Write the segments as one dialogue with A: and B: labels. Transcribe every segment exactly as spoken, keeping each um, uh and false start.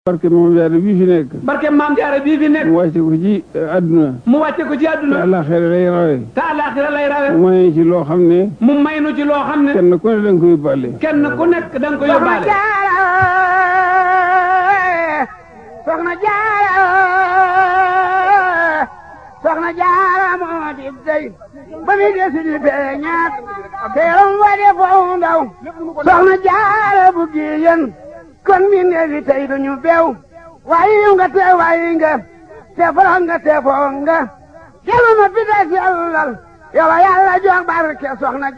A: barke Maam Jaara bii fi nekk.
B: barke Maam Jaara bii fi nekk.
A: mu wàcce ko ci àdduna.
B: mu wàcce ko ci àdduna.
A: te àllaaxira lay rawe.
B: te àllaaxira lay rawe.
A: mu may ci loo xam ne.
B: mu may nu ci loo xam ne.
A: kenn ku ne da nga ko yóbbaale.
B: kenn ku nekk da nga ko yóbbaale.
C: Soxna Jaara Soxna Jaara moo di dey ba mi desi di feeñaat teeram wa de foo ndaw Soxna Jaara bu giyen kon mi neefi tey duñu beew waayi nga te waayi nga te foro nga te foo nga kelu ma fi des yàllal yow a yàlla jox barke Soxna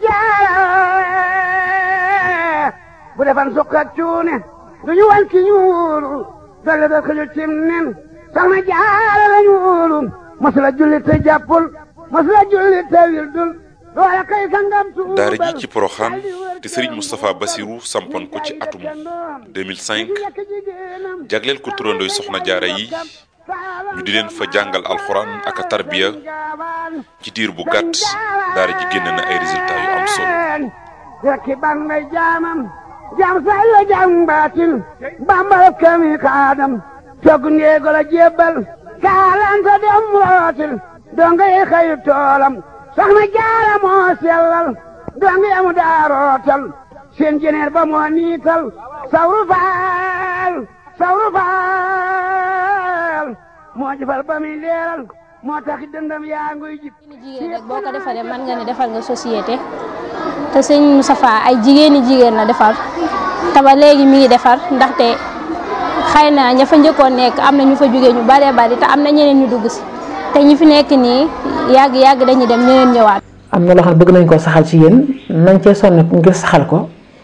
C: Jaara bu defan sukka cuune duñu wan ki ñuulu dolle da ko cim nen Soxna Jaara lañu wóolu masula julli te jàppul masula julli te wildul loola kay sangam tuubal
D: daara ji ci Porokhane te Serigne Moustapha Bassirou sampoon ko ci atum deux mille cinq jagleel ko turandooy Soxna Jaara yi ñu di leen fa jàngal alxuraan ak tarbiya ci diir bu gàtt daara ji génn na ay résultats yu am solo.
C: rekki ban may jaamam jaam say la jaam baatin bambal kami kaadam togg ndeego la jébbal kaalanta dem rootil donga yi xëyu toolam Soxna Jaara moo sellal donga yamu daa rootal seen jeneer ba moo niital sawru faal sawru faal moo jëfal ba muy leeral moo tax dëndam yaa nguy jib
E: jigéen rek boo ko defaree mën nga ne defal nga société te sëñ Moustapha ay jigéeni jigéen la defar te ba léegi mi ngi defar ndaxte xëy na ña fa njëkkoon nekk am na ñu fa jógee ñu baree bari te am na ñeneen ñu dugg si te ñi fi nekk nii yàgg yàgg dañuy dem ñeneen ñëwaat.
F: am na loo xam ne bëgg nañ koo saxal ci yéen nañ cee sonn ngir saxal ko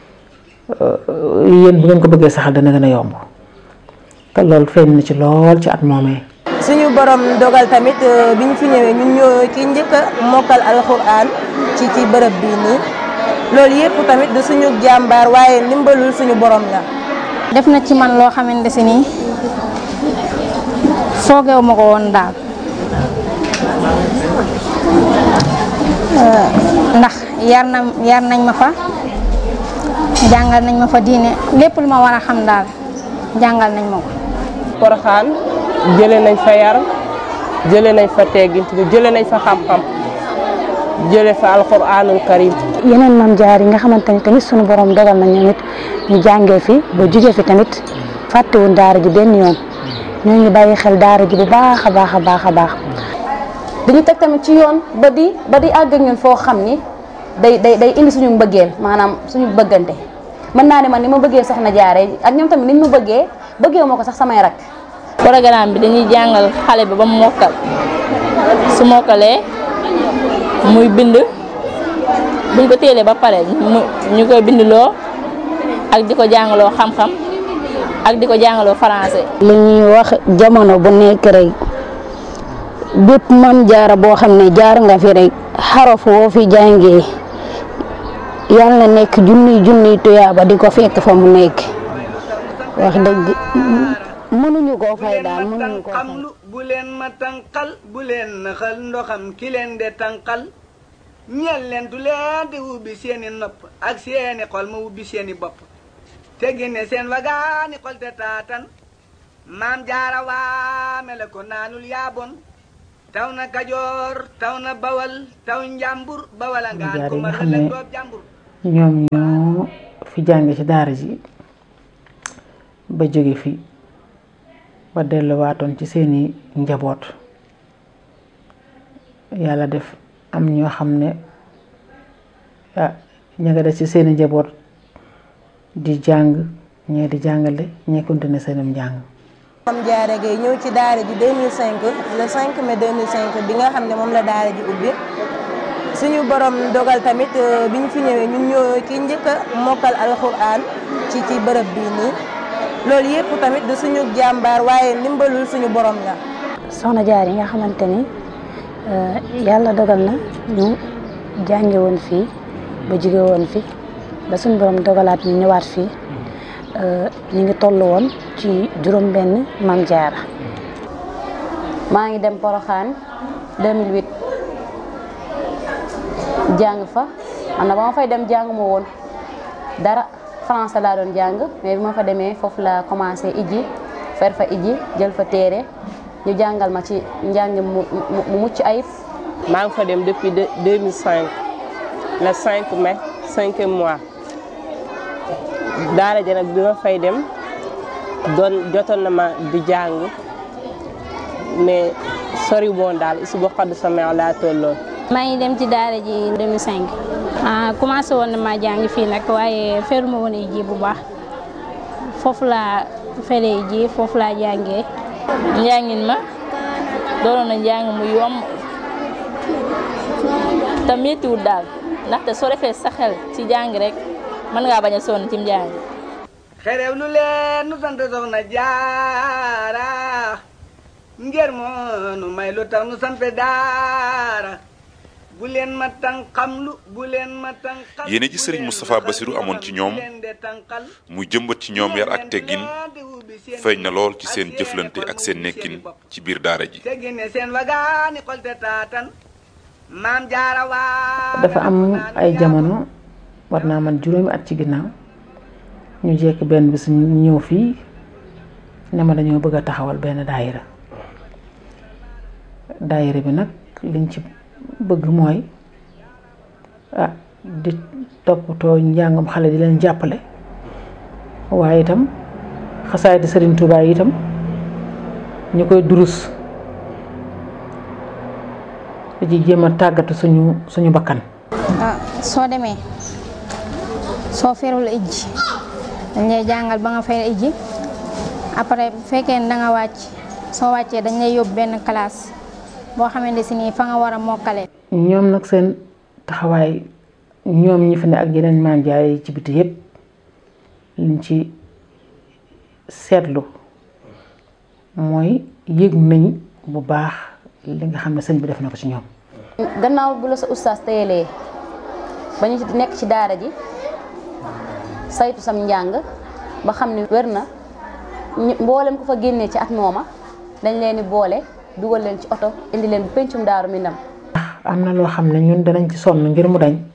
F: yéen bu ngeen ko bëggee saxal dana gën a yomb te loolu feeñ na ci lool ci at moomee.
G: suñu borom dogal tamit bi ñu fi ñëwee ñun ñoo ki njëkk a mokkal alxuraan ci ci bërëb bii nii loolu yëpp tamit du suñu jàmbaar waaye ndimbalul suñu borom la.
E: def na ci man loo xamante si nii foogeewu ma ko woon daal ndax yar na yar nañ ma fa jàngal nañ ma fa diine lépp lu ma war a xam daal jàngal nañ ma ko.
H: Porokhane jëlee nañ fa yar jëlee nañ fa teggin jëlee nañ fa xam-xam jëlee fa alxuraanul karim.
I: yeneen Maam Jaara yi nga xamante ni tamit sunu borom dogal na ñoom it ñu jàngee fi ba jugee fi tamit fàttewuñ daara ji benn yoon ñoo ngi bàyyi xel daara ji bu baax a baax a baax a baax.
J: dañu teg tamit ci yoon ba di ba di àgg ak ñun foo xam ni day day day indi suñu mbëggeel maanaam suñu bëggante mën naa ne man ni ma bëggee Soxna Jaara ak ñoom tamit niñ ma bëggee bëggee moo ko sax samay rak.
K: programme bi dañuy jàngal xale bi ba mu mokkal su mokkalee muy bind buñ ko téelee ba pare mu ñu koy bindloo ak di ko jàngaloo xam-xam ak di ko jàngaloo français.
I: li ñuy wax jamono bu nekk rek bépp Maam Jaara boo xam ne jaar nga fi rek xaraf woo fi jàngee yàlla na nekk junniy junniy tuyaaba di ko fekk fa mu nekk wax dëgg mënuñu koo fay daal mënuñu koo fay.
C: bu leen ma tànqal bu leen naxal ndoxam ki leen de tànqal ñeel leen du leen di ubbi seeni nopp ak seeni xol ma ubbi seeni bopp te génne seen wagaani xol te taatan Maam Jaara waame la ko naanul yaabon taw na Kajoor taw na Bawal taw Njàmbur Bawal a ngaan ko ma la doob Njàmbur.
F: ñoom ñoo fi jànge ci daara ji ba jóge fi ba delluwaatoon ci seeni njaboot yàlla def am ñoo xam ne ah ña nga def ci seeni njaboot di jàng ñee di jàngale ñee continuer seenum njàng.
G: Maam Jaara Gaye ñëw ci daara ji deux mille cinq le cinq mai deux mille cinq bi nga xam ne moom la daara ji ubbi suñu borom dogal tamit bi ñu fi ñëwee ñun ñoo ki njëkk a mokkal alxuraan ci ci bërëb bii nii loolu yëpp tamit du suñu jàmbaar waaye ndimbalul suñu borom la.
I: Soxna Jaara yi nga xamante ni yàlla dogal na ñu jànge woon fii ba jóge woon fi ba suñu borom dogalaat ñu ñëwaat fii ñu ngi toll woon ci juróom benn Maam Jaara.
J: maa ngi dem Porokhane deux mille huit jàng fa man na ba ma fay dem jàng ma woon dara français laa doon jàng mais bi ma fa demee foofu la commencé iji fer fa iji jël fa téere ñu jàngal ma ci njàng mu mu mucc ayib.
H: maa ngi fa dem depuis deux mille cinq le cinq mai cinquième mois daara ja nag bi ma fay dem doon jotoon na ma di jàng mais sori woon daal isu ba xadd sa meew laa tolloon.
E: maa ngi dem ci daara ji deux mille cinq ah commencé woon na maa jàng fii nag waaye feruma woon ji bu baax foofu laa feree ji foofu laa jàngee.
K: njàngin ma doonoon na njàng mu yomb te méttiwul daal ndaxte soo defee sa xel ci jàng rek mën ngaa bañ a sonn ci njàng.
C: xerew lu leen nu sant soxna jaara ngir moo nu may lu tax nu sant daara bu leen ma tànqamlu bu leen ma tànqal.
D: yéene ji Serigne Moustapha Bassirou amoon ci ñoom muy jëmbat ci ñoom yar ak teggin feeñ na lool ci seen jëflante ak seen nekkin ci biir daara ji.
F: dafa am ay jamono war naa man juróomi at ci ginnaaw ñu jekk benn bis ñu ñëw fii ne ma dañoo bëgg a taxawal benn daayira daayira bi nag liñ ci bëgg mooy ah di toppatoo njàngam xale di leen jàppale waaye itam xasaay di Serigne Touba yi itam ñu koy durus di jéem a tàggatu suñu suñu bakkan.
E: ah soo demee soo ferul ijji dañ lay jàngal ba nga fer ijji après bu fekkee ne da nga wàcc soo wàccee dañ lay yóbbu benn classe boo xamante si nii fa nga war a mokkale.
F: ñoom nag seen taxawaay ñoom ñi fi ne ak yeneen maam jaay ci biti yépp liñ ci seetlu mooy yëg nañ bu baax li nga xam ne sëñ bi def na ko ci ñoom.
J: gannaaw bu la sa ustaas teyelee ba ñu nekk ci daara ji saytu sam njàng ba xam ne wér na mboolem ko fa génnee ci at mooma dañ leen di boole dugal leen ci oto indi leen bu pencum Daaru Minam.
F: am na loo xam ne ñun danañ ci sonn ngir mu dañ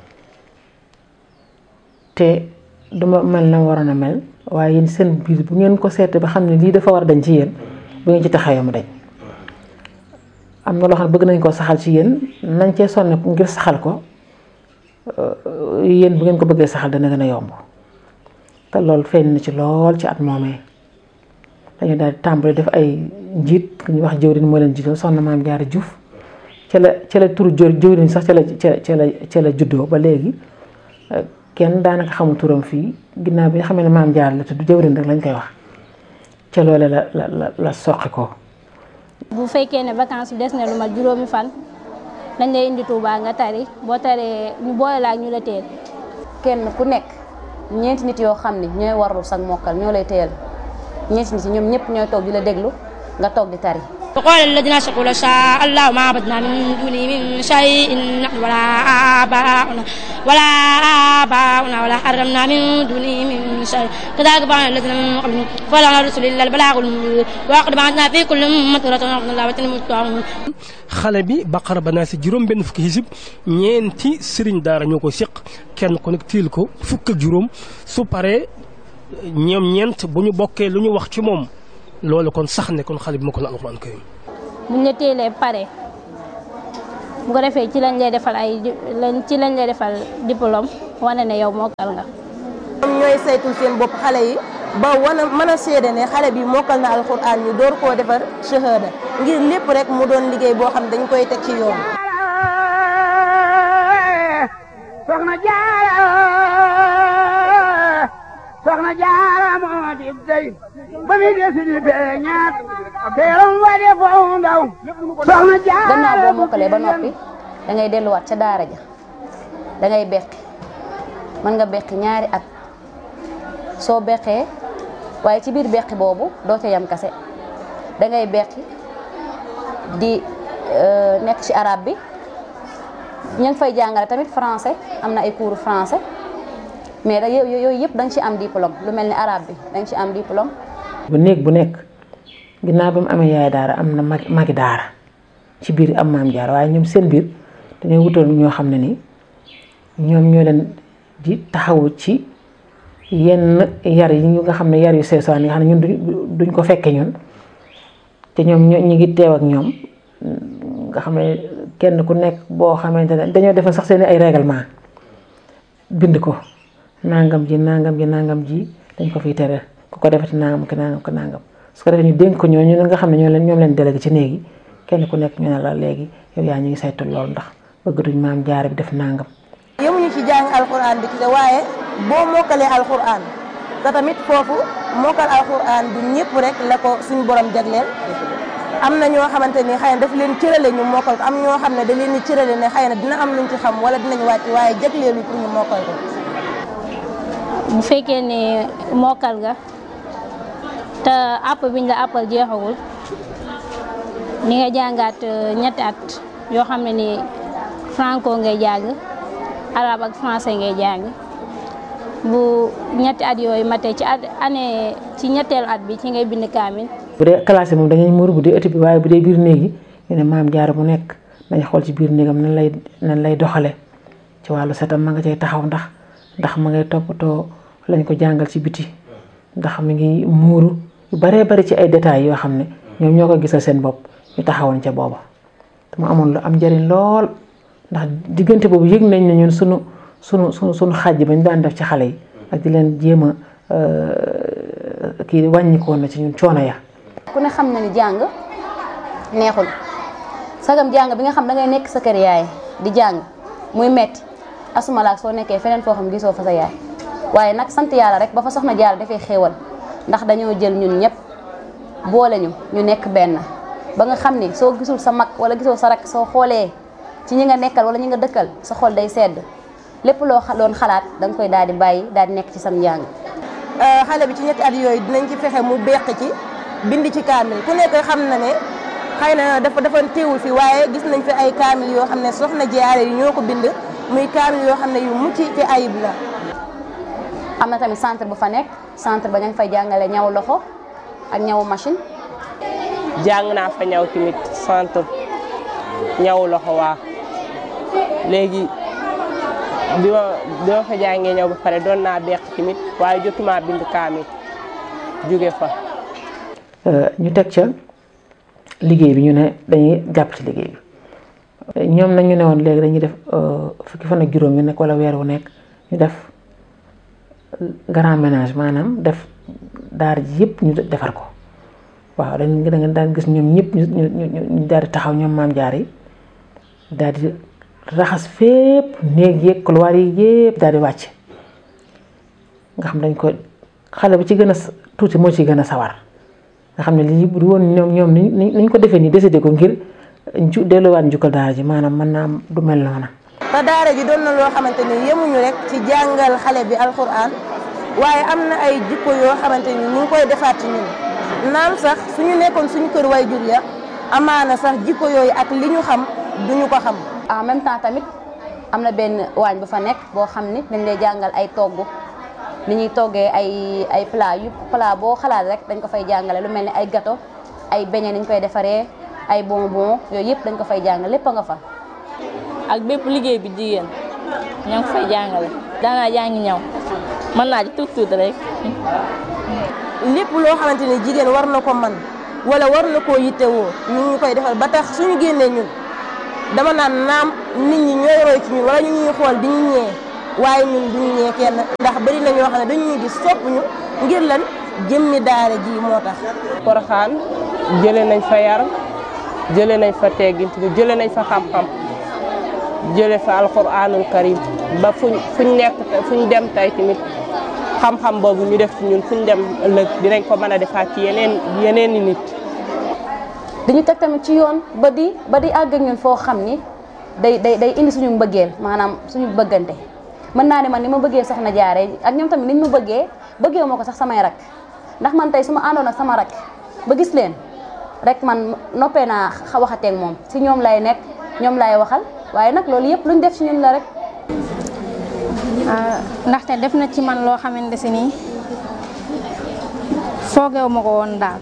F: te duma mel na waroon a mel waaye yéen seen biir bu ngeen ko seetee ba xam ne lii dafa war a dañ ci yéen bu ngeen ci taxawee mu dañ. am na loo xam ne bëgg nañ koo saxal ci yéen nañ cee sonn ngir saxal ko yéen bu ngeen ko bëggee saxal dana gën a yomb te loolu feeñ na ci lool ci at moomee dañu daal di tàmbali def ay njiit ku ñuy wax jëwriñ moo leen jiital soxna Maam Jaara Juuf ca la ca la turu jëwriñ sax ca la ca la ca la juddoo ba léegi kenn daanaka xamul turam fii ginnaaw bi nga xam ne Maam Jaara la tudd jëwriñ rek lañ koy wax ca loole la la la la soqi ko.
E: bu fekkee ne vacances bi des na lu mat juróomi fan dañ lay indi Touba nga tari boo taree ñu boole la ak ñu la teel.
J: kenn ku nekk ñeenti nit yoo xam ne ñooy warlu sax mokkal ñoo lay teel ñeenti nit ñoom ñëpp ñooy toog di la déglu nga toog di tari.
L: وقال الذين أشركوا لو شاء الله ما عبدنا من دونه من شيء نحن ولا آباؤنا ولا آباؤنا ولا حرمنا من دونه من شيء كذلك فعل الذين من قبلهم فلعن الرسل إلا البلاغ المبين وقد بعثنا في كل أمة رسولا أن الله وتنمتهم
M: xale bi Baqara ba naa si juróom benn fukki hizib ñeenti sëriñ daara ñoo ko seq kenn ku nekk tiil ko fukk ak juróom su paree ñoom ñeent bu ñu bokkee lu ñu wax ci moom loolu kon sax ne kon xale bi ma ko la alxuraan karim
E: buñ la teelee pare bu ko defee ci lañ lay defal ay ci lañ lay defal diplôme wane ne yow mokkal nga.
G: ñoom ñooy saytul seen bopp xale yi ba wana mën a seede ne xale bi mokkal na alxuraan ñu door koo defar shahada ngir lépp rek mu doon liggéey boo xam dañ koy teg ci yoon.
C: soxna Jaara soxna Jaara moo di dey ba mi desi di beñaat teeram wade foofu ndaw soxna Jaara.
J: gannaaw boo mokkalee ba noppi da ngay delluwaat ca daara ja da ngay beqi mën nga beqi ñaari at soo beqee waaye ci biir beqi boobu doo ca yam kase da ngay beqi di nekk ci arabe bi ñu ngi fay jàngale tamit français am na ay cours français mais da yooyu yëpp da nga ci am diplôme lu mel ni arabe bi da nga ci am diplôme.
F: bu néeg bu nekk ginnaaw ba mu amee yaay daara am na mag magi daara ci biir am maam jaar waaye ñoom seen biir dañoo wutal ñoo xam ne ni ñoom ñoo leen di taxawu ci yenn yar yi ñu nga xam ne yar yu sew sewaan yi nga xam ne ñun duñ ko fekke ñun te ñoom ñu ngi teew ak ñoom nga xam ne kenn ku nekk boo xamante ne dañoo defal sax seen ay règlement bind ko nangam ji nangam ji nangam ji dañ ko fiy tere ku ko defati nangam ki nangam ki nangam su ko defee ñu dénk ko ñooñu nga xam ne ñoo leen ñoom leen délégué ci néeg yi kenn ku nekk ñu ne la léegi yow yaa ñu ngi saytu loolu ndax bëggatuñ maam jaara bi def nangam.
G: yemuñu ci jàng alxuraan bi ci waaye boo mokkalee alxuraan te tamit foofu mokkal alxuraan du ñëpp rek la ko suñu borom jagleel am na ñoo xamante ni xëy na daf leen cërale ñu mokkal ko am ñoo xam ne da leen di cërale ne xëy na dina am luñ ci xam wala dinañ wàcc waaye jagleelu pour ñu mokkal ko.
E: bu fekkee ne mokkal nga te àpp biñ la àppal jeexagul ni nga jàngaat ñetti at yoo xam ne ni franco ngay jàng arabe ak français ngay jàng bu ñetti at yooyu matee ci at année ci ñetteelu at bi ci ngay bind kaamil.
F: bu dee classe moom dañuy muur bu dee ëtt bi waaye bu dee biir néeg yi ñu ne maam jaara bu nekk dañ xool ci biir néegam nan lay nan lay doxale ci wàllu setam ma nga cay taxaw ndax ndax ma ngay toppatoo lañ ko jàngal ci biti ndax mi ngi muuru yu baree bari ci ay détails yoo xam ne ñoom ñoo ko gisal seen bopp ñu taxawoon ca booba te mu amoon lu am njëriñ lool ndax diggante boobu yëg nañ ne ñun sunu sunu sunu sunu xàjj ba ñu daan def ci xale yi ak di leen jéem a kii wàññikoon na ci ñun coono ya.
J: ku ne xam na ni jàng neexul sagam jàng bi nga xam da ngay nekk sa kër yaay di jàng muy metti asuma laak soo nekkee feneen foo xam gisoo fa sa yaay waaye nag sant yàlla rek ba fa soxna Jaara dafay xéewal ndax dañoo jël ñun ñëpp boole ñu ñu nekk benn ba nga xam ni soo gisul sa mag wala gisoo sa rak soo xoolee ci ñi nga nekkal wala ñi nga dëkkal sa xol day sedd lépp loo doon xalaat da nga koy daal di bàyyi daal di nekk ci sam njàng.
G: xale bi ci ñetti at yooyu dinañ ci fexe mu beq ci bind ci kaamil ku nekk xam na ne xëy na dafa dafa teewul fi waaye gis nañ fi ay kaamil yoo xam ne soxna Jaara yi ñoo ko bind muy kaamil yoo xam ne yu mucc ci ayib la.
J: am na tamit centre bu fa nekk centre ba ña ngi fay jàngale ñaw loxo ak ñawu machine.
H: jàng naa fa ñaw tamit centre ñaw loxo waa léegi bi ma bi ma fa jàngee ñaw ba pare doon naa beq tamit waaye jotuma bind kaamil jóge fa.
F: ñu teg ca liggéey bi ñu ne dañuy jàpp ci liggéey bi ñoom nag ñu ne woon léegi dañuy def fukki fan ak juróom yu nekk wala weer wu nekk ñu def grand ménage maanaam def daara ji yëpp ñu defar ko waaw dañ da nga daan gis ñoom ñëpp ñu ñu ñu daal di taxaw ñoom maam jaar yi daal di raxas fépp néeg yeeg couloir yi yëpp daal di wàcc nga xam dañ ko xale bu ci gën a tuuti moo ci gën a sawar nga xam ne lii bu woon ñoom ñoom ni ñu ko defee nii décidé ko ngir ju delluwaat njukkal daara ji maanaam mën naa du mel noona.
G: te daara ji doon na loo xamante ni yemuñu rek ci jàngal xale bi alxuraan waaye am na ay jikko yoo xamante ni ñu ngi koy defaat ci ñun naam sax suñu nekkoon suñu kër way jur ya amaana sax jikko yooyu ak li ñu xam duñu ko xam.
J: en même temps tamit am na benn waañ bu fa nekk boo xam ni dañ lay jàngal ay togg ni ñuy toggee ay ay plat yu plat boo xalaat rek dañ ko fay jàngale lu mel ni ay gâteau ay beignet ni ñu koy defaree ay bonbon yooyu yëpp dañ ko fay jàngale lépp a nga fa.
K: ak bépp liggéey bi jigéen ña ngi fay jàngale daanaa jàngi ñaw mën naa ci tuut tuut rek.
G: lépp loo xamante ni jigéen war na ko man wala war na koo yittewoo ñu ngi koy defal ba tax suñu génnee ñun dama naan naam nit ñi ñooy roy ci ñun wala ñu ñuy xool di ñu ñee waaye ñun duñu ñee kenn ndax bari na ñoo xam ne dañu ñuy gis sopp ñu ngir lan jëmmi daara ji moo tax.
H: Porokhane jëlee nañ fa yar jëlee nañ fa teggin jëlee nañ fa xam-xam jëlee fa alxuraanul karim ba fuñ fuñ nekk fuñ dem tey tamit xam-xam boobu ñu def ci ñun fuñ dem ëllëg dinañ ko mën a defaat ci yeneen yeneen i nit.
J: dañu teg tamit ci yoon ba di ba di àgg ak ñun foo xam ni day day day indi suñu mbëggeel maanaam suñu bëggante mën naa ne man ni ma bëggee soxna Jaara ak ñoom tamit niñ ma bëggee bëggee ma ko sax samay rak ndax man tey su ma àndoon ak sama rak ba gis leen rek man noppee naa waxateeg moom si ñoom lay nekk ñoom lay waxal waaye nag loolu yëpp luñ def ci ñun la rek.
E: ndaxte def na ci man loo xamante si nii foogeewu ma ko woon daal.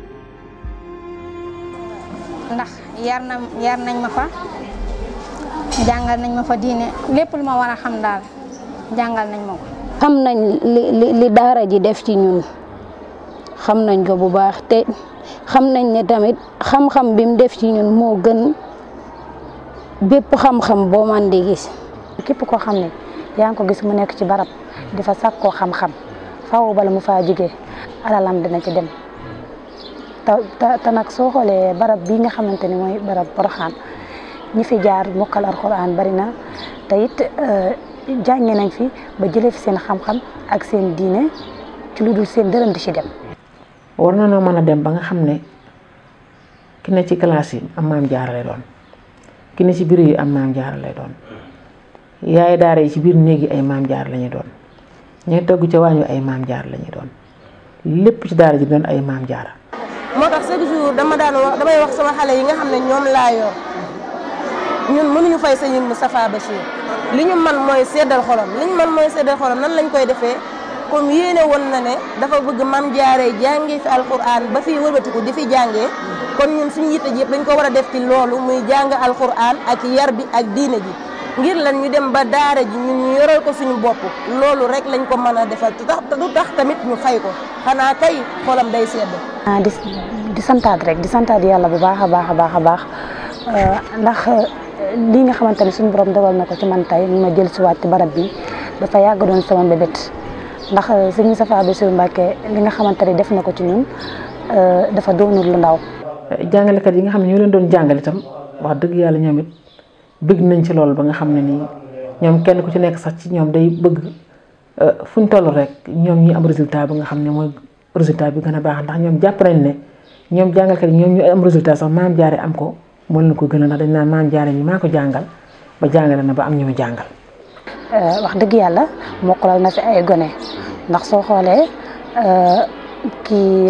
E: ndax yar na yar nañ ma fa jàngal nañ ma fa diine lépp lu ma war a xam daal jàngal nañ ma ko.
I: xam nañ li li li daara ji def ci ñun xam nañ ko bu baax te xam nañ ne tamit xam-xam bi mu def ci ñun moo gën bépp xam-xam boo man di gis.
N: képp koo xam ne yaa ngi ko gis mu nekk ci barab di fa sàkkoo xam-xam faaw bala mu faa jógee alalam dina ci dem te te nag soo xoolee barab bii nga xamante ni mooy barab Porokhane ñi fi jaar mokkal alxuraan bari na te it jànge nañ fi ba jëlee fi seen xam-xam ak seen diine ci lu dul seen dërëm di ci dem.
F: war na noo mën a dem ba nga xam ne ki ne ci classe yi am maam jaara lay doon ki ne ci biir yi am maam jaara lay doon yaay daara yi ci biir néeg yi ay maam jaara la ñuy doon ñooy togg ca waañu ay maam jaara la ñuy doon lépp ci daara ji doon ay maam jaara.
G: moo tax chaque jour dama daan wax damay wax sama xale yi nga xam ne ñoom laa yor ñun mënuñu fay sëñ Moustapha Bachir li ñu man mooy seddal xolam li ñu man mooy seddal xolam nan lañ koy defee comme yéene woon na ne dafa bëgg maam jaaree jàngee fi alquran ba fii wëlbatiku di fi jàngee kon ñun suñu yitte ji yëpp dañ ko war a def ci loolu muy jàng alquran ak yar bi ak diine ji ngir lan ñu dem ba daara ji ñun ñu yoral ko suñu bopp loolu rek lañ ko mën a defal te tax du tax tamit ñu fay ko xanaa kay xolam day sedd.
N: ah di di santaat rek di santaat yàlla bu baax a baax a baax a baax ndax lii nga xamante ne suñu borom dogal na ko ci man tey ma jël si waat ci barab bi dafa yàgg doon sama mbébét ndax sëñ Moustapha Bassirou Mbacké li nga xamante ne def na ko ci ñun dafa doonul lu ndaw.
F: jàngalekat yi nga xam ne ñoo leen doon jàngale itam wax dëgg yàlla ñoom it bëgg nañ ci loolu ba nga xam ne nii ñoom kenn ku ci nekk sax ci ñoom day bëgg fu ñu toll rek ñoom ñi am résultat ba nga xam ne mooy résultat bi gën a baax ndax ñoom jàpp nañ ne ñoom jàngalkat yi ñoom ñu am résultat sax maam jaare am ko moo leen ko gën a ndax dañ naan maam jaare ñi maa ko jàngal ba jàngale na ba am ñu mu jàngal.
N: wax dëgg yàlla mokkalal na fi ay gone ndax soo xoolee kii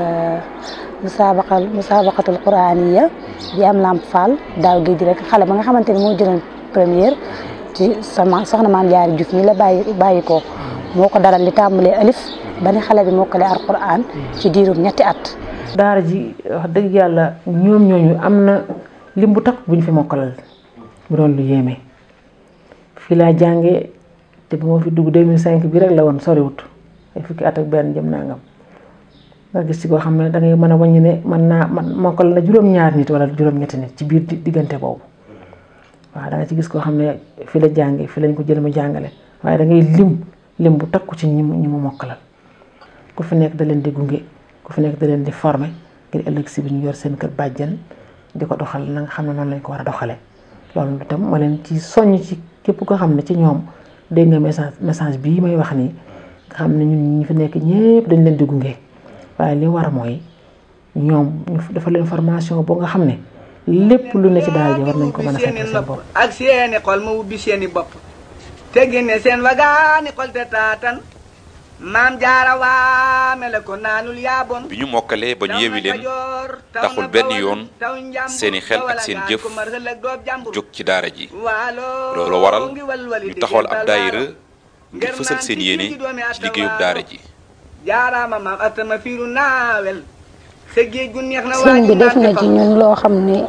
N: musaabaqal musaabaqatul quraaniya bi am lamp fall daaw géej rek xale ba nga xamante ni moo jëloon première ci sama soxna maam jaare Juuf mi la bàyyi bàyyi ko moo ko dalal li tàmbalee alif ba ni xale bi mokkale alquran ci diirum ñetti at.
F: daara ji wax dëgg yàlla ñoom ñooñu am na lim bu takk bu ñu fi mokkalal bu doon lu yéeme fii laa jàngee te bu ma fi dugg deux mille cinq bi rek la woon soriwut ay fukki at ak benn jëm nangam nga gis ci koo xam ne da ngay mën a wàññi ne mën naa man mokkal na juróom-ñaar nit wala juróom-ñetti nit ci biir diggante boobu waaw da nga ci gis koo xam ne fi la jàngee fi lañ ko jël mu jàngale waaye da ngay lim lim bu takku ci ñi mu ñi mu mokkalal ku fi nekk da leen di gunge ku fi nekk da leen di former ngir ëllëg si bi ñu yor seen kër bàjjan di ko doxal na nga xam ne noonu lañ ko war a doxalee loolu itam ma leen ci soññ ci képp koo xam ne ci ñoom dégg nga message message bii may wax nii nga xam ne ñun ñi fi nekk ñëpp dañ leen di gunge waaye li war mooy ñoom ñu dafa leen formation boo nga xam ne lépp lu ne ci daal ji war nañ ko mën a fekk seen bopp
B: ak seeni xol ma ubbi seeni bopp te génne seen wagaani xol te taatan maam jaara waa mele ko naanul yaabon
D: bi ñu mokkalee ba ñu yewi leen taxul benn yoon seeni xel ak seen jëf jóg ci daara ji loolu waral ñu taxawal ab daayira ngir fësal seen yéene ci liggéeyub daara ji
B: jaaraama maam atama fiiru naawel sa géej gu neex na
I: sëñ bi def na ci ñun loo xam ne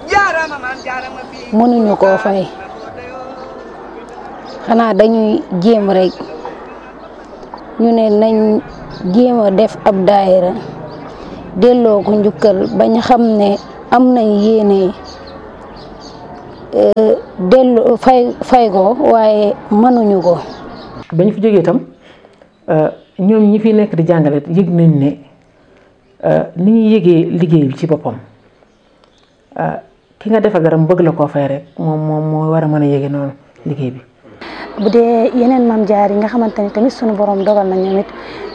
I: mënuñu koo fay xanaa dañuy jéem rek ñu ne nañ jéem a def ab daayira delloo ko njukkal bañ xam ne am nañ yéene delloo fay fay ko waaye mënuñu ko.
F: bañ fi jógee itam ñoom ñi fi nekk di jàngale yëg nañ ne ni ñuy yëgee liggéey bi ci boppam ki nga defa garam bëgg la koo fay rek moom moom moo war a mën a yëge noonu liggéey bi.
N: bu dee yeneen maam jaar yi nga xamante ni tamit sunu borom dogal na ñoom it